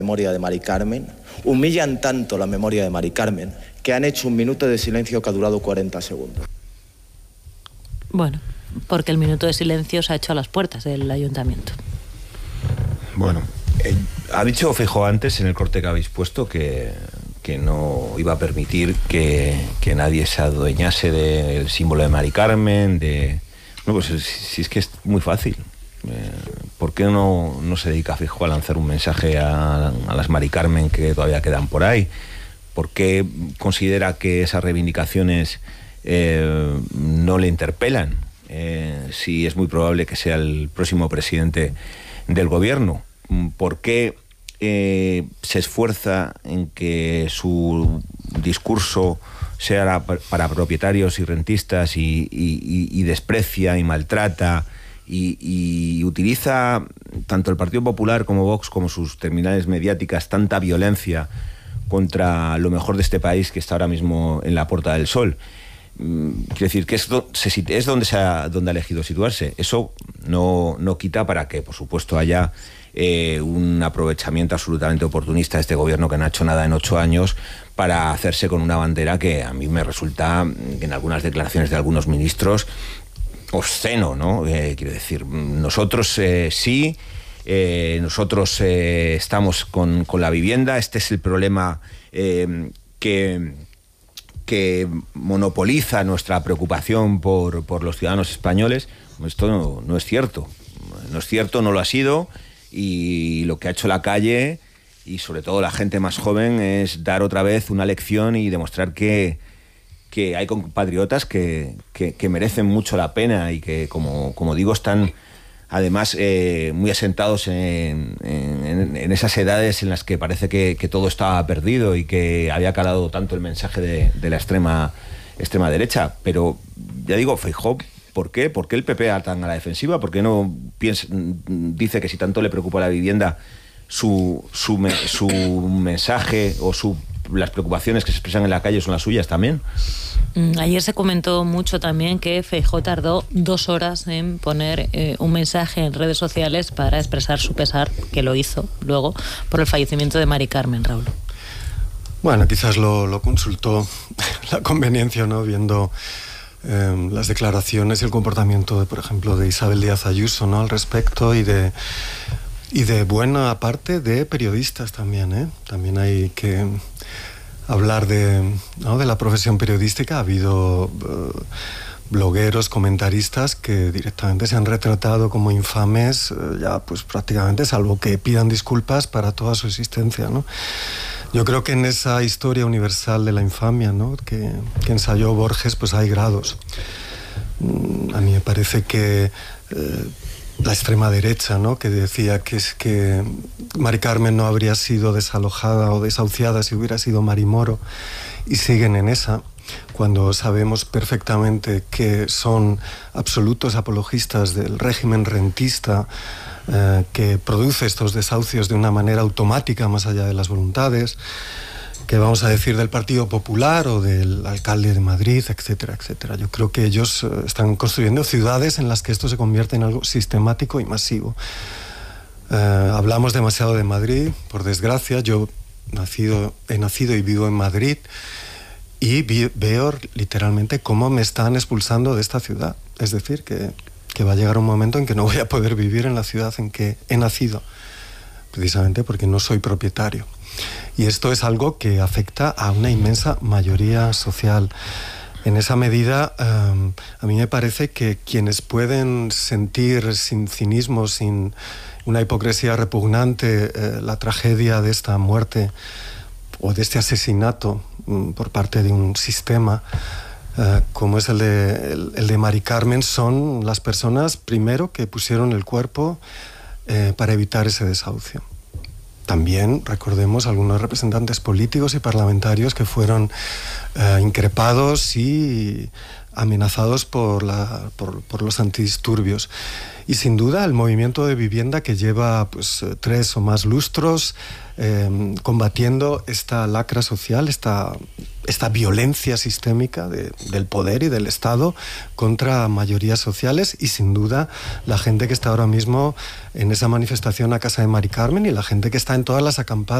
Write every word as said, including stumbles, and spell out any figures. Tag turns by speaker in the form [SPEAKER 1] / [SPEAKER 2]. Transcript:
[SPEAKER 1] memoria de Mari Carmen, humillan tanto la memoria de Mari Carmen, que han hecho un minuto de silencio que ha durado cuarenta segundos.
[SPEAKER 2] Bueno, porque el minuto de silencio se ha hecho a las puertas del ayuntamiento.
[SPEAKER 3] Bueno, eh, ha dicho Feijóo antes en el corte que habéis puesto que, que no iba a permitir que, que nadie se adueñase del símbolo de Mari Carmen, de... No, pues si, si es que es muy fácil. Eh, ¿Por qué no, no se dedica Feijóo a lanzar un mensaje a, a las Mari Carmen que todavía quedan por ahí? ¿Por qué considera que esas reivindicaciones eh, no le interpelan? Eh, si es muy probable que sea el próximo presidente del gobierno. ¿Por qué eh, se esfuerza en que su discurso sea para propietarios y rentistas y, y, y desprecia y maltrata y, y utiliza tanto el Partido Popular como Vox como sus terminales mediáticas tanta violencia contra lo mejor de este país que está ahora mismo en la Puerta del Sol? Quiero decir que es, do, se, es donde, se ha, donde ha elegido situarse. Eso no, no quita para que, por supuesto, haya eh, un aprovechamiento absolutamente oportunista de este gobierno que no ha hecho nada en ocho años para hacerse con una bandera que a mí me resulta, en algunas declaraciones de algunos ministros, obsceno, ¿no? Eh, quiero decir, nosotros eh, sí, eh, nosotros eh, estamos con, con la vivienda, este es el problema eh, que... que monopoliza nuestra preocupación por, por los ciudadanos españoles. Esto no, no es cierto. No es cierto, no lo ha sido, y lo que ha hecho la calle, y sobre todo la gente más joven, es dar otra vez una lección y demostrar que, que hay compatriotas que, que, que merecen mucho la pena y que, como, como digo, están además eh, muy asentados en, en, en esas edades en las que parece que, que todo estaba perdido y que había calado tanto el mensaje de, de la extrema, extrema derecha. Pero ya digo, Feijóo, ¿por qué? ¿Por qué el P P tan a la defensiva? ¿Por qué no piensa, dice que si tanto le preocupa la vivienda, su, su, su mensaje o su, las preocupaciones que se expresan en la calle son las suyas también?
[SPEAKER 2] Ayer se comentó mucho también que Feijóo tardó dos horas en poner eh, un mensaje en redes sociales para expresar su pesar, que lo hizo luego, por el fallecimiento de Mari Carmen, Raúl.
[SPEAKER 4] Bueno, quizás lo, lo consultó la conveniencia, ¿no? Viendo eh, las declaraciones y el comportamiento, de, por ejemplo, de Isabel Díaz Ayuso, ¿no? Al respecto, y de, y de buena parte de periodistas también, ¿eh? También hay que hablar de, ¿no? de la profesión periodística. Ha habido uh, blogueros, comentaristas que directamente se han retratado como infames, uh, ya pues prácticamente, salvo que pidan disculpas para toda su existencia, ¿no? Yo creo que en esa historia universal de la infamia, ¿no? que, que ensayó Borges, pues hay grados. Mm, a mí me parece que eh, la extrema derecha, ¿no? que decía que, es que Mari Carmen no habría sido desalojada o desahuciada si hubiera sido Mari Moro, y siguen en esa, cuando sabemos perfectamente que son absolutos apologistas del régimen rentista, eh, que produce estos desahucios de una manera automática más allá de las voluntades, que vamos a decir del Partido Popular o del alcalde de Madrid, etcétera, etcétera. Yo creo que ellos uh, están construyendo ciudades en las que esto se convierte en algo sistemático y masivo. Uh, hablamos demasiado de Madrid, por desgracia. Yo nacido, he nacido y vivo en Madrid, y vi, veo literalmente cómo me están expulsando de esta ciudad. Es decir, que, que va a llegar un momento en que no voy a poder vivir en la ciudad en que he nacido, precisamente porque no soy propietario. Y esto es algo que afecta a una inmensa mayoría social. En esa medida, um, a mí me parece que quienes pueden sentir sin cinismo, sin una hipocresía repugnante, eh, la tragedia de esta muerte o de este asesinato um, por parte de un sistema uh, como es el de, el, el de Mari Carmen, son las personas, primero, que pusieron el cuerpo eh, para evitar ese desahucio. También recordemos algunos representantes políticos y parlamentarios que fueron eh, increpados y amenazados por, la, por, por los antidisturbios. Y sin duda el movimiento de vivienda, que lleva pues, tres o más lustros eh, combatiendo esta lacra social, esta esta violencia sistémica de, del poder y del Estado contra mayorías sociales, y sin duda la gente que está ahora mismo en esa manifestación a casa de Mari Carmen y la gente que está en todas las acampadas